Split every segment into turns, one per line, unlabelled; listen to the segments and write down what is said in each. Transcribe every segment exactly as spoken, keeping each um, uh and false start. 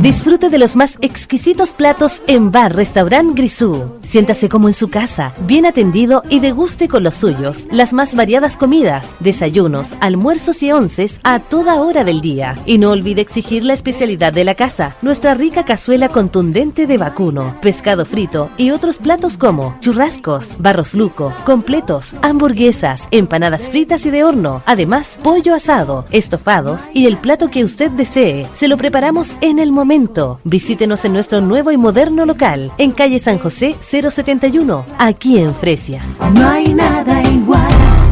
Disfrute de los más exquisitos platos en Bar Restaurant Grisú. Siéntase como en su casa, bien atendido y deguste con los suyos las más variadas comidas, desayunos, almuerzos y onces a toda hora del día. Y no olvide exigir la especialidad de la casa, nuestra rica cazuela contundente de vacuno, pescado frito y otros platos como churrascos, barros luco, completos, hamburguesas, empanadas fritas y de horno, además pollo asado, estofados y el plato que usted desee. Se lo preparamos en el momento. Visítenos en nuestro nuevo y moderno local, en calle San José cero setenta y uno, aquí en Fresia.
No hay nada igual.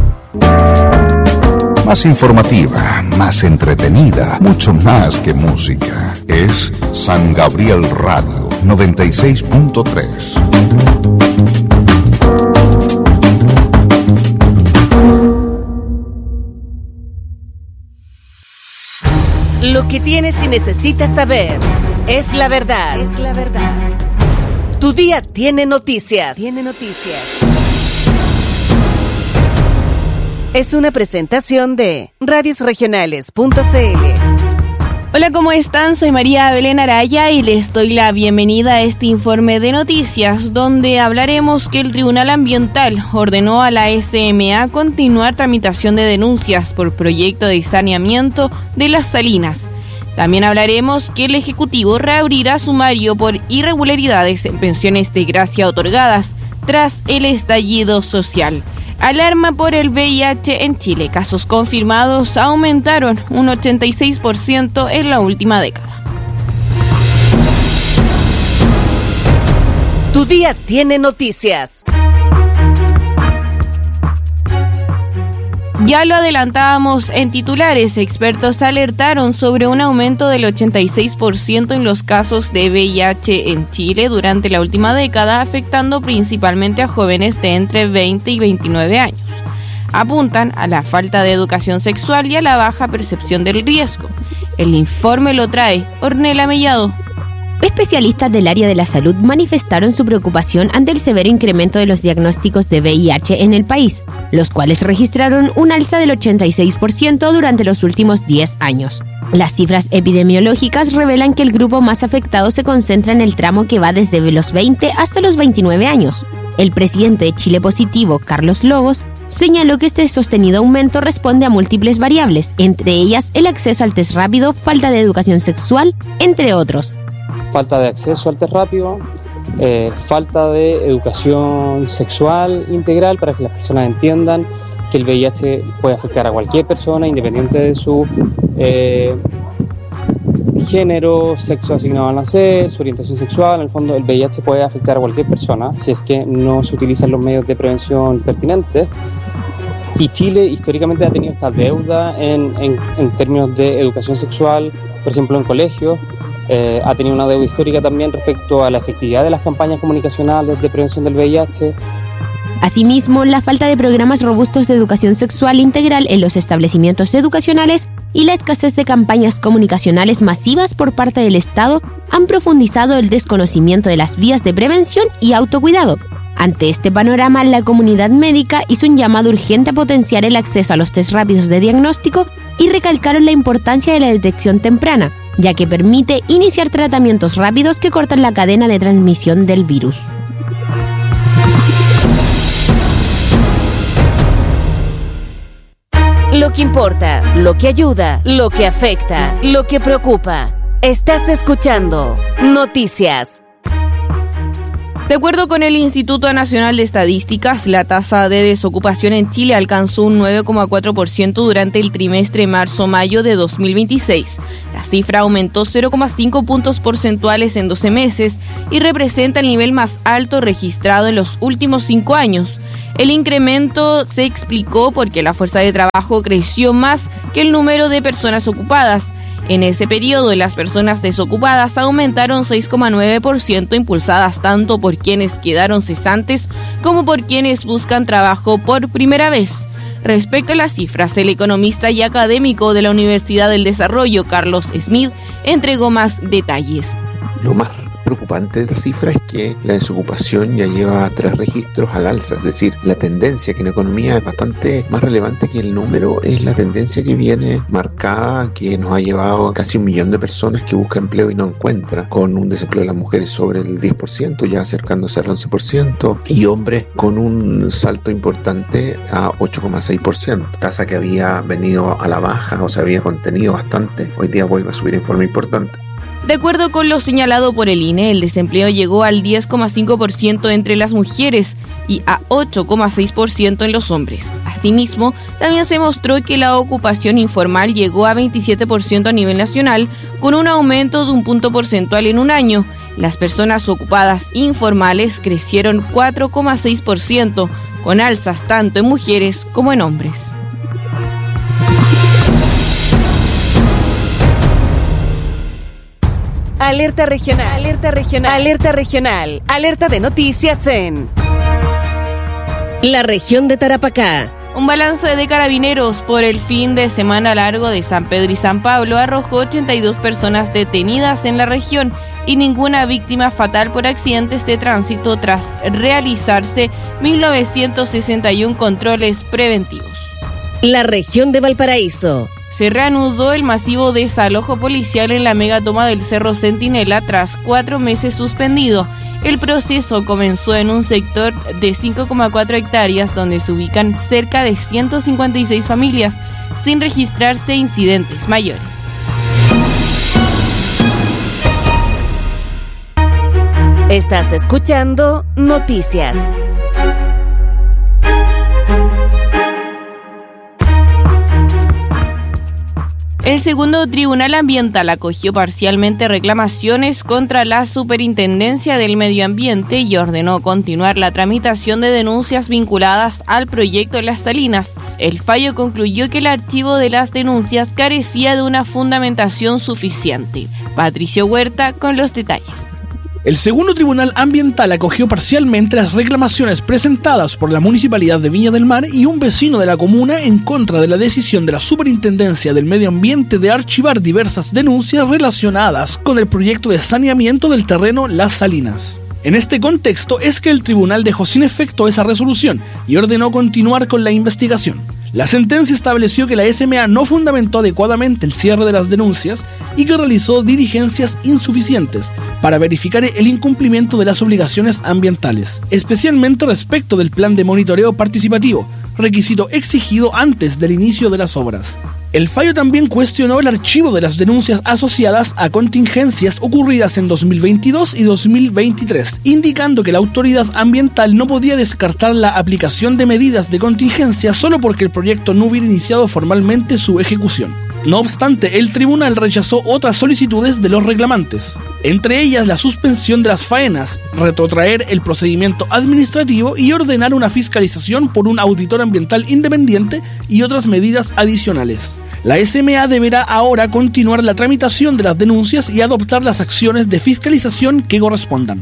Más informativa, más entretenida, mucho más que música. Es San Gabriel Radio noventa y seis punto tres.
Lo que tienes y necesitas saber es la verdad.
Es la verdad.
Tu día tiene noticias.
Tiene noticias.
Es una presentación de radios regionales punto c l.
Hola, ¿cómo están? Soy María Belén Araya y les doy la bienvenida a este informe de noticias, donde hablaremos que el Tribunal Ambiental ordenó a la S M A continuar tramitación de denuncias por proyecto de saneamiento de las salinas. También hablaremos que el Ejecutivo reabrirá sumario por irregularidades en pensiones de gracia otorgadas tras el estallido social. Alarma por el V I H en Chile. Casos confirmados aumentaron un ochenta y seis por ciento en la última década.
Tu día tiene noticias.
Ya lo adelantábamos en titulares, expertos alertaron sobre un aumento del ochenta y seis por ciento en los casos de V I H en Chile durante la última década, afectando principalmente a jóvenes de entre veinte y veintinueve años. Apuntan a la falta de educación sexual y a la baja percepción del riesgo. El informe lo trae Ornella Mellado.
Especialistas del área de la salud manifestaron su preocupación ante el severo incremento de los diagnósticos de V I H en el país, los cuales registraron un alza del ochenta y seis por ciento durante los últimos diez años. Las cifras epidemiológicas revelan que el grupo más afectado se concentra en el tramo que va desde los veinte hasta los veintinueve años. El presidente de Chile Positivo, Carlos Lobos, señaló que este sostenido aumento responde a múltiples variables, entre ellas el acceso al test rápido, falta de educación sexual, entre otros.
Falta de acceso al test rápido, eh, falta de educación sexual integral para que las personas entiendan que el V I H puede afectar a cualquier persona independiente de su eh, género, sexo asignado al nacer, su orientación sexual. En el fondo, el V I H puede afectar a cualquier persona si es que no se utilizan los medios de prevención pertinentes. Y Chile históricamente ha tenido esta deuda en, en, en términos de educación sexual, por ejemplo en colegios. Eh, ha tenido una deuda histórica también respecto a la efectividad de las campañas comunicacionales de prevención del V I H.
Asimismo, la falta de programas robustos de educación sexual integral en los establecimientos educacionales y la escasez de campañas comunicacionales masivas por parte del Estado han profundizado el desconocimiento de las vías de prevención y autocuidado. Ante este panorama, la comunidad médica hizo un llamado urgente a potenciar el acceso a los test rápidos de diagnóstico y recalcaron la importancia de la detección temprana, ya que permite iniciar tratamientos rápidos que cortan la cadena de transmisión del virus.
Lo que importa, lo que ayuda, lo que afecta, lo que preocupa. Estás escuchando Noticias.
De acuerdo con el Instituto Nacional de Estadísticas, la tasa de desocupación en Chile alcanzó un nueve coma cuatro por ciento durante el trimestre marzo-mayo de dos mil veintiséis. La cifra aumentó cero coma cinco puntos porcentuales en doce meses y representa el nivel más alto registrado en los últimos cinco años. El incremento se explicó porque la fuerza de trabajo creció más que el número de personas ocupadas. En ese periodo, las personas desocupadas aumentaron seis coma nueve por ciento, impulsadas tanto por quienes quedaron cesantes como por quienes buscan trabajo por primera vez. Respecto a las cifras, el economista y académico de la Universidad del Desarrollo, Carlos Smith, entregó más detalles.
Lo más preocupante de esta cifra es que la desocupación ya lleva tres registros al alza, es decir, la tendencia que en economía es bastante más relevante que el número, es la tendencia que viene marcada, que nos ha llevado a casi un millón de personas que buscan empleo y no encuentra, con un desempleo de las mujeres sobre el diez por ciento, ya acercándose al once por ciento, y hombres con un salto importante a ocho coma seis por ciento, tasa que había venido a la baja o se había contenido bastante, hoy día vuelve a subir en forma importante.
De acuerdo con lo señalado por el I N E, el desempleo llegó al diez coma cinco por ciento entre las mujeres y a ocho coma seis por ciento en los hombres. Asimismo, también se mostró que la ocupación informal llegó a veintisiete por ciento a nivel nacional, con un aumento de un punto porcentual en un año. Las personas ocupadas informales crecieron cuatro coma seis por ciento, con alzas tanto en mujeres como en hombres.
Alerta regional, alerta regional, alerta regional, alerta de noticias en la región de Tarapacá.
Un balance de Carabineros por el fin de semana largo de San Pedro y San Pablo arrojó ochenta y dos personas detenidas en la región y ninguna víctima fatal por accidentes de tránsito tras realizarse mil novecientos sesenta y uno controles preventivos.
La región de Valparaíso.
Se reanudó el masivo desalojo policial en la megatoma del Cerro Centinela tras cuatro meses suspendido. El proceso comenzó en un sector de cinco coma cuatro hectáreas donde se ubican cerca de ciento cincuenta y seis familias, sin registrarse incidentes mayores.
Estás escuchando Noticias.
El segundo tribunal ambiental acogió parcialmente reclamaciones contra la Superintendencia del Medio Ambiente y ordenó continuar la tramitación de denuncias vinculadas al proyecto de Las Salinas. El fallo concluyó que el archivo de las denuncias carecía de una fundamentación suficiente. Patricio Huerta con los detalles.
El segundo tribunal ambiental acogió parcialmente las reclamaciones presentadas por la Municipalidad de Viña del Mar y un vecino de la comuna en contra de la decisión de la Superintendencia del Medio Ambiente de archivar diversas denuncias relacionadas con el proyecto de saneamiento del terreno Las Salinas. En este contexto es que el tribunal dejó sin efecto esa resolución y ordenó continuar con la investigación. La sentencia estableció que la S M A no fundamentó adecuadamente el cierre de las denuncias y que realizó diligencias insuficientes para verificar el incumplimiento de las obligaciones ambientales, especialmente respecto del plan de monitoreo participativo, requisito exigido antes del inicio de las obras. El fallo también cuestionó el archivo de las denuncias asociadas a contingencias ocurridas en dos mil veintidós y dos mil veintitrés, indicando que la autoridad ambiental no podía descartar la aplicación de medidas de contingencia solo porque el proyecto no hubiera iniciado formalmente su ejecución. No obstante, el tribunal rechazó otras solicitudes de los reclamantes, entre ellas la suspensión de las faenas, retrotraer el procedimiento administrativo y ordenar una fiscalización por un auditor ambiental independiente y otras medidas adicionales. La S M A deberá ahora continuar la tramitación de las denuncias y adoptar las acciones de fiscalización que correspondan.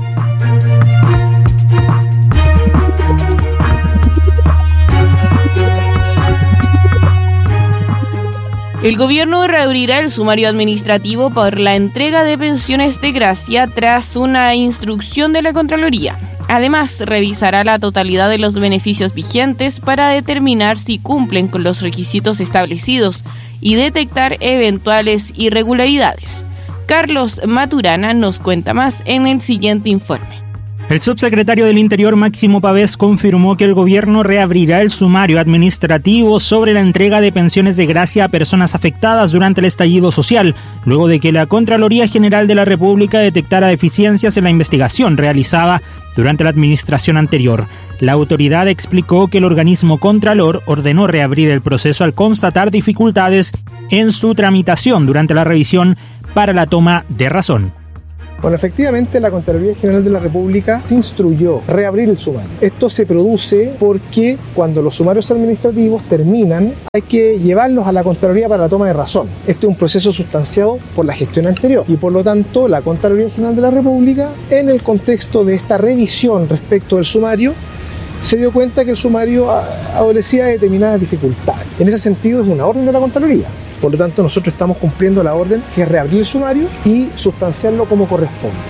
El gobierno reabrirá el sumario administrativo por la entrega de pensiones de gracia tras una instrucción de la Contraloría. Además, revisará la totalidad de los beneficios vigentes para determinar si cumplen con los requisitos establecidos y detectar eventuales irregularidades. Carlos Maturana nos cuenta más en el siguiente informe.
El subsecretario del Interior, Máximo Pavés, confirmó que el gobierno reabrirá el sumario administrativo sobre la entrega de pensiones de gracia a personas afectadas durante el estallido social, luego de que la Contraloría General de la República detectara deficiencias en la investigación realizada durante la administración anterior. La autoridad explicó que el organismo Contralor ordenó reabrir el proceso al constatar dificultades en su tramitación durante la revisión para la toma de razón.
Bueno, efectivamente la Contraloría General de la República instruyó reabrir el sumario. Esto se produce porque cuando los sumarios administrativos terminan hay que llevarlos a la Contraloría para la toma de razón. Este es un proceso sustanciado por la gestión anterior y por lo tanto la Contraloría General de la República, en el contexto de esta revisión respecto del sumario, se dio cuenta que el sumario adolecía de determinadas dificultades. En ese sentido es una orden de la Contraloría. Por lo tanto, nosotros estamos cumpliendo la orden que es reabrir el sumario y sustanciarlo como corresponde.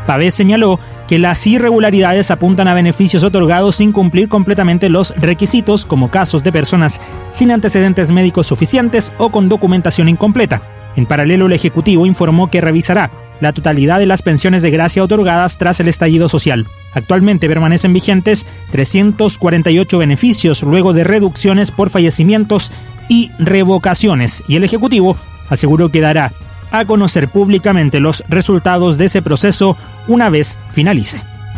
Pavés señaló que las irregularidades apuntan a beneficios otorgados sin cumplir completamente los requisitos, como casos de personas sin antecedentes médicos suficientes o con documentación incompleta. En paralelo, el Ejecutivo informó que revisará la totalidad de las pensiones de gracia otorgadas tras el estallido social. Actualmente permanecen vigentes trescientos cuarenta y ocho beneficios luego de reducciones por fallecimientos y revocaciones, y el Ejecutivo aseguró que dará a conocer públicamente los resultados de ese proceso una vez finalice.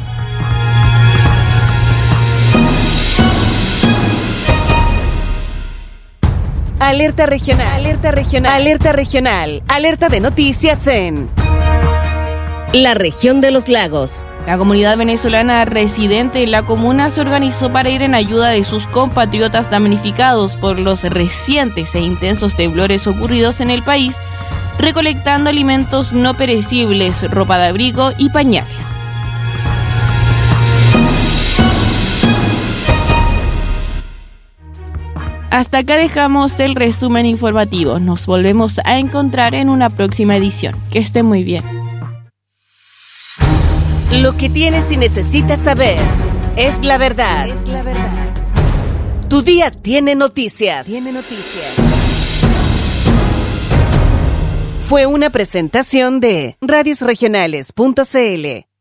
Alerta regional, alerta regional, alerta regional, alerta de noticias en la región de los lagos.
La comunidad venezolana residente en la comuna se organizó para ir en ayuda de sus compatriotas damnificados por los recientes e intensos temblores ocurridos en el país, recolectando alimentos no perecibles, ropa de abrigo y pañales. Hasta acá dejamos el resumen informativo. Nos volvemos a encontrar en una próxima edición. Que esté muy bien.
Lo que tienes y necesitas saber es la verdad. Es la verdad. Tu día tiene noticias. Tiene noticias. Fue una presentación de radios regionales punto c l.